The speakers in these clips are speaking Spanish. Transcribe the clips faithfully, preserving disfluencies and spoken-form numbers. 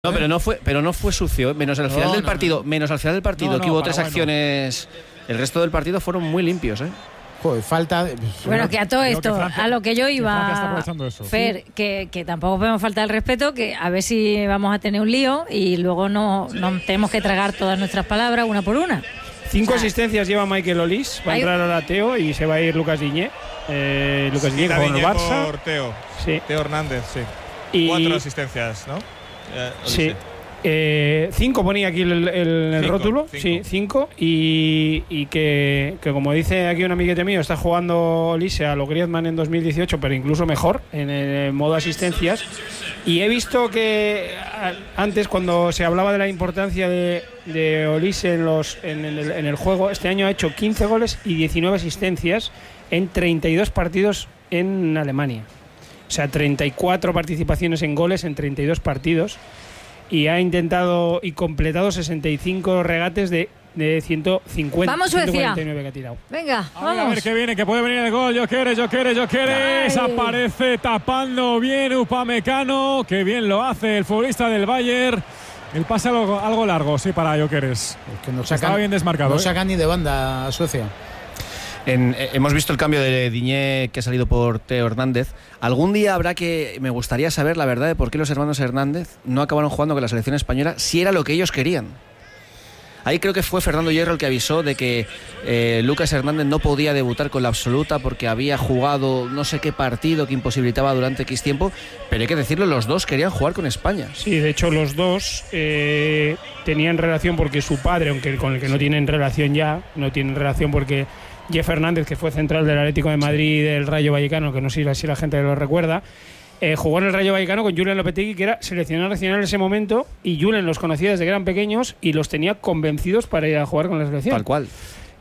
No, pero no fue, pero no fue sucio, menos al final No, del no, partido, no. menos al final del partido, No, no, que hubo tres Paraguay no. acciones. El resto del partido fueron muy limpios, ¿eh? Joder, falta. de- Bueno, que a todo Creo esto, que Francia- a lo que yo que Francia está iba, aprovechando eso. Fer, que, que tampoco podemos faltar el respeto, que a ver si vamos a tener un lío y luego no, no tenemos que tragar todas nuestras palabras una por una. Cinco O sea, asistencias lleva Michael Olís, va a hay- entrar ahora Teo y se va a ir Lucas Diñé. Eh, Lucas Diñé Quita con el Diñé Barça. por Teo. Sí. Teo Hernández, sí. Y, Cuatro asistencias, ¿no? Eh, sí. Olise. Eh, cinco ponía aquí el, el- el Cinco, rótulo. cinco. Sí, cinco. Y, y que, que, como dice aquí un amiguete mío, está jugando Olise a lo Griezmann en dos mil dieciocho, pero incluso mejor en el modo asistencias. Y he visto que a- antes, cuando se hablaba de la importancia de, de Olise en, los, en, el, en el juego, este año ha hecho quince goles y diecinueve asistencias en treinta y dos partidos en Alemania. O sea, treinta y cuatro participaciones en goles en treinta y dos partidos. Y ha intentado y completado sesenta y cinco regates de, de ciento cincuenta. Vamos, Suecia. ciento cuarenta y nueve que ha tirado. Venga, A ver, a ver vamos. que viene, que puede venir el gol. Yo quiere, yo quiere, yo quiere. Ay. Aparece tapando bien Upamecano. Que bien lo hace el futbolista del Bayern. El pase algo, algo largo, sí, para Jokeres. Es que no Estaba sacan, bien desmarcado. no ¿eh? sacan ni de banda a Suecia. En, eh, hemos visto el cambio de Diñé que ha salido por Teo Hernández. Algún día habrá que. Me gustaría saber la verdad de por qué los hermanos Hernández no acabaron jugando con la selección española si era lo que ellos querían. Ahí creo que fue Fernando Hierro el que avisó de que eh, Lucas Hernández no podía debutar con la absoluta porque había jugado no sé qué partido que imposibilitaba durante X tiempo. Pero hay que decirlo, los dos querían jugar con España. Sí, de hecho los dos eh, tenían relación porque su padre, aunque con el que no tienen relación ya, no tienen relación porque Jeff Hernández, que fue central del Atlético de Madrid y del Rayo Vallecano, que no sé si la gente lo recuerda, eh, jugó en el Rayo Vallecano con Julen Lopetegui, que era seleccionador nacional en ese momento, y Julen los conocía desde que eran pequeños y los tenía convencidos para ir a jugar con la selección. Tal cual.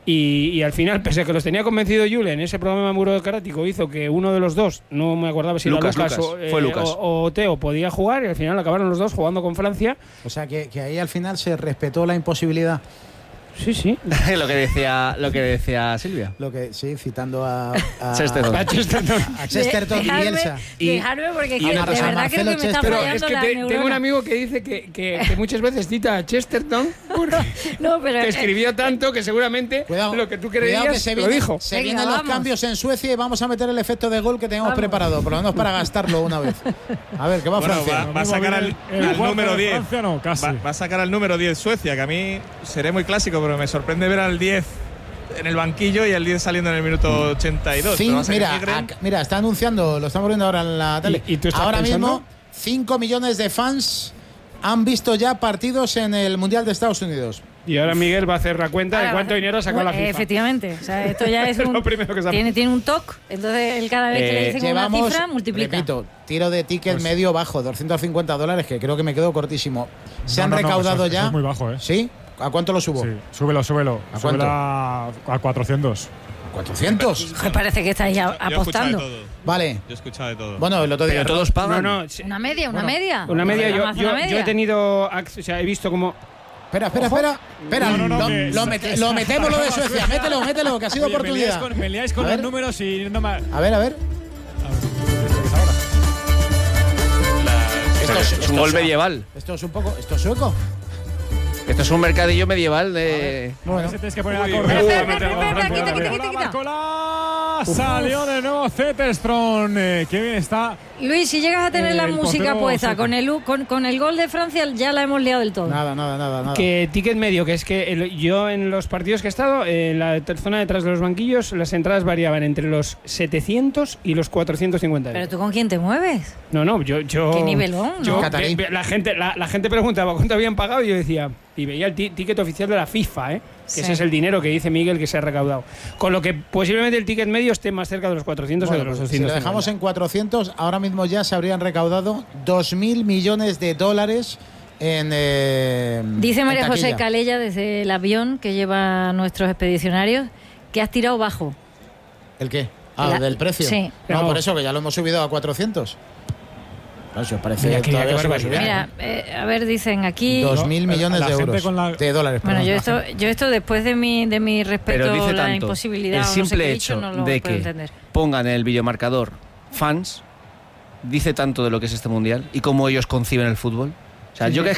Y, y al final, pese a que los tenía convencido Julen, ese programa burocrático hizo que uno de los dos, no me acordaba si Lucas, era Lucas, Lucas, o, eh, fue Lucas. o- o Teo, podía jugar, y al final acabaron los dos jugando con Francia. O sea, que, que ahí al final se respetó la imposibilidad. Sí, sí. lo que decía lo que decía Silvia. Lo que sí, citando a, a, Chesterton. A Chesterton. a Chesterton y Dejarme- Bielsa. Dejarme porque y que a de verdad Marcelo creo que me está Chester. Pero fallando es que la te- neurona. tengo un amigo que dice que, que- que muchas veces cita a Chesterton porque No, pero que eh, escribió tanto que seguramente Cuidado, lo que tú cuidado creías que se lo vienen, dijo. se Venga, vienen los vamos. cambios en Suecia y vamos a meter el efecto de gol que tenemos Vamos. preparado, por lo menos para gastarlo una vez. A ver, ¿qué va Bueno, Francia? va, va a sacar al, El al cuarto número de diez. Francia, no, casi. Va, va a sacar al número diez Suecia, que a mí seré muy clásico, pero me sorprende ver al diez en el banquillo y al diez saliendo en el minuto ochenta y dos. Cin- Pero va a ser mira, Migren. ac- mira, está anunciando, lo estamos viendo ahora en la tele. ¿Y- y tú estás ahora pensando? mismo, cinco millones de fans han visto ya partidos en el Mundial de Estados Unidos. Y ahora Miguel va a hacer la cuenta de ahora, cuánto dinero ha sacado la bueno, FIFA. Efectivamente, o sea, esto ya es Es un, lo primero que sabe. tiene, tiene un toque, entonces él cada vez que le Eh, dicen una Llevamos, cifra multiplica. repito, tiro de ticket Pues- medio bajo, doscientos cincuenta dólares, que creo que me quedo cortísimo. Se No, han no, no, recaudado eso es- ya. eso es muy bajo, ¿eh? ¿Sí? ¿A cuánto lo subo? Sí, súbelo, súbelo. ¿A Súbelo cuánto? a, a cuatrocientos. ¿cuatrocientos? Me parece que estáis a- Yo he escuchado apostando. de todo. Vale. Yo he escuchado de todo. Bueno, el otro día. Pero todos pagan. No, no, sí, Una media, una Bueno, media. una media. Vamos Yo, a hacer yo, una media. yo he tenido, ac- o sea, he visto como Espera, espera, Ojo. espera. Espera, No, no, no, lo, que- lo mete- lo metemos lo de Suecia. Mételo, mételo, que ha sido Oye, me liáis oportunidad. con, me liáis con A los ver. números y no me. A ver, a ver. Esto Es un gol es- medieval. Esto es un poco. Esto es sueco. Esto es un mercadillo medieval de. Bueno, Se tienes que poner Uy, a uy, correr. uy, Espera, espera, espera, espera, quita, quita, quita, quita. Barcola, salió de nuevo Zetterström. Eh, qué bien está. Luis, si llegas a tener Eh, la el música portero puesta seco. con el, u- con, con el gol de Francia, ya la hemos liado del todo. nada, nada, nada, nada. que ticket medio, que es que el- yo en los partidos que he estado, en la ter- zona detrás de los banquillos, las entradas variaban entre los setecientos y los cuatrocientos cincuenta Pero euros. tú con quién te mueves. No, no, yo... yo Qué nivelón, ¿no? yo- Catarí. ve- ve- la, gente, la, la gente preguntaba cuánto habían pagado y yo decía... Y veía el ti- ticket oficial de la FIFA, ¿eh? Que Sí. ese es el dinero que dice Miguel que se ha recaudado. Con lo que posiblemente el ticket medio esté más cerca de los cuatrocientos Bueno, o de los pues, si doscientos. lo dejamos en cuatrocientos, ahora mismo ya se habrían recaudado dos mil millones de dólares en. Eh, Dice en María José taquilla. Calella desde el avión que lleva nuestros expedicionarios que has tirado bajo. ¿El qué? Ah, La- del precio. sí. No, No. por eso que ya lo hemos subido a cuatrocientos. Claro, si os parece Mira, que- todavía qué se va a barbaridad. subir. Mira, eh, a ver, dicen aquí. Dos No, mil la- millones la de gente euros. con la- De dólares, Bueno, perdón. yo esto, yo esto después de mi, de mi respeto Pero dice a la tanto. imposibilidad, El o no sé simple qué he hecho dicho, no lo de puedo que entender. pongan en el videomarcador fans dice tanto de lo que es este mundial y cómo ellos conciben el fútbol. O sea, Sí, yo sí. que